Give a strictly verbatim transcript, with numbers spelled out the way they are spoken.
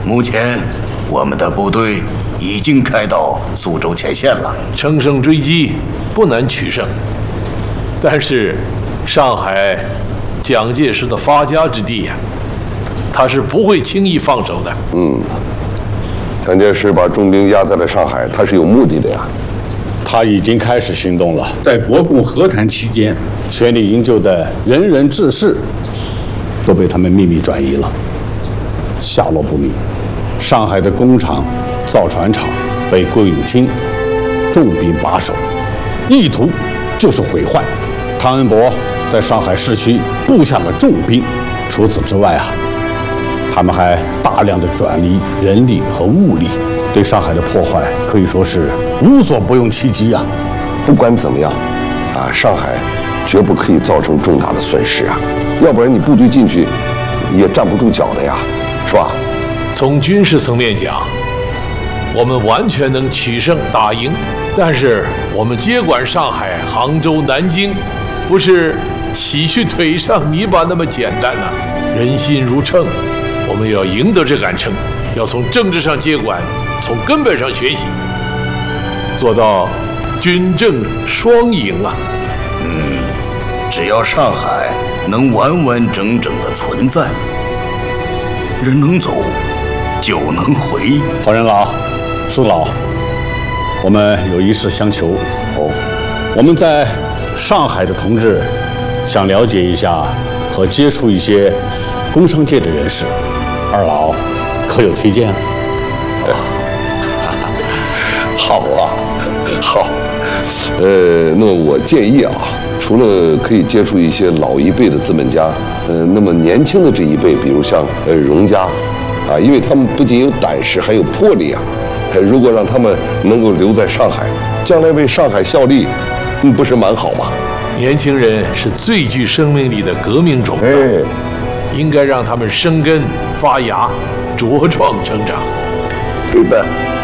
目前，我们的部队已经开到苏州前线了， 乘胜追击，不难取胜。但是，上海蒋介石的发家之地呀、啊，他是不会轻易放手的。 嗯，蒋介石把重兵压在了上海，他是有目的的呀。 他已经开始行动了。 在国共和谈期间， 全力营救的仁人志士都被他们秘密转移了，下落不明。上海的工厂、造船厂被桂永清重兵把守，意图就是毁坏。汤恩伯在上海市区布下了重兵。除此之外啊，他们还大量的转移人力和物力，对上海的破坏可以说是无所不用其极啊。 不管怎么样，啊，上海绝不可以造成重大的损失啊，要不然你部队进去也站不住脚的呀，是吧？ 从军事层面讲，我们完全能取胜打赢，但是我们接管上海、杭州、南京，不是洗去腿上泥巴那么简单呐、啊。人心如秤，我们要赢得这杆秤，要从政治上接管，从根本上学习，做到军政双赢啊！ 嗯，只要上海能完完整整的存在，人能走，酒能回。 黄仁老、苏老，我们有一事相求。哦，我们在上海的同志想了解一下和接触一些工商界的人士，二老可有推荐？ 好啊，好。呃，那么我建议啊，除了可以接触一些老一辈的资本家，呃，那么年轻的这一辈，比如像呃荣家，啊，因为他们不仅有胆识，还有魄力啊。呃，如果让他们能够留在上海，将来为上海效力，嗯，不是蛮好吗？ 年轻人是最具生命力的革命种子，哎、应该让他们生根发芽，茁壮成长。 对的。